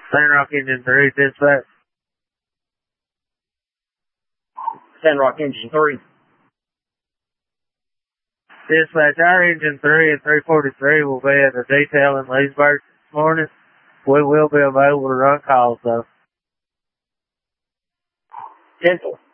Sandrock Engine 3, dispatch. Sandrock Engine 3. Dispatch, our Engine 3 and 343 will be at a detail in Leesburg this morning. We will be available to run calls, though. Dental.